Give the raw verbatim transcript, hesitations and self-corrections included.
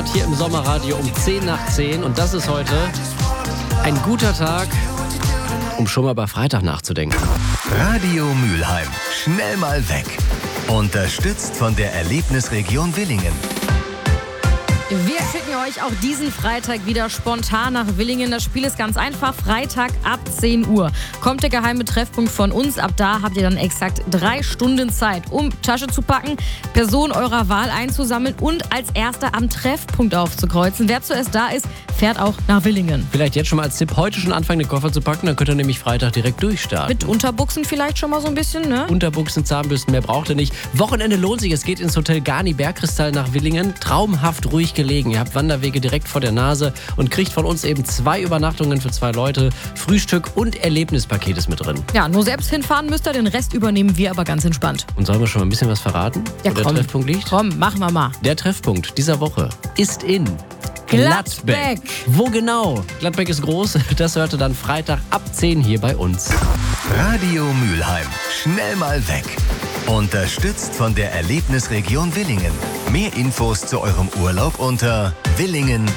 Start hier im Sommerradio um zehn nach zehn. Und das ist heute ein guter Tag, um schon mal über Freitag nachzudenken. Radio Mülheim. Schnell mal weg. Unterstützt von der Erlebnisregion Willingen. Wir schicken euch auch diesen Freitag wieder spontan nach Willingen. Das Spiel ist ganz einfach. Freitag ab zehn Uhr kommt der geheime Treffpunkt von uns. Ab da habt ihr dann exakt drei Stunden Zeit, um Tasche zu packen, Person eurer Wahl einzusammeln und als Erster am Treffpunkt aufzukreuzen. Wer zuerst da ist, fährt auch nach Willingen. Vielleicht jetzt schon mal als Tipp, heute schon anfangen, den Koffer zu packen, dann könnt ihr nämlich Freitag direkt durchstarten. Mit Unterbuchsen vielleicht schon mal so ein bisschen, ne? Unterbuchsen, Zahnbürsten, mehr braucht ihr nicht. Wochenende lohnt sich. Es geht ins Hotel Garni Bergkristall nach Willingen. Traumhaft ruhig gelegen. Ihr habt Wanderwege direkt vor der Nase und kriegt von uns eben zwei Übernachtungen für zwei Leute. Frühstück und Erlebnispaket ist mit drin. Ja, nur selbst hinfahren müsst ihr, den Rest übernehmen wir aber ganz entspannt. Und sollen wir schon mal ein bisschen was verraten, Ja, wo komm. der Treffpunkt liegt? Komm, machen wir mal. Der Treffpunkt dieser Woche ist in Gladbeck. Wo genau? Gladbeck ist groß. Das hört ihr dann Freitag ab zehn hier bei uns. Radio Mülheim. Schnell mal weg. Unterstützt von der Erlebnisregion Willingen. Mehr Infos zu eurem Urlaub unter willingen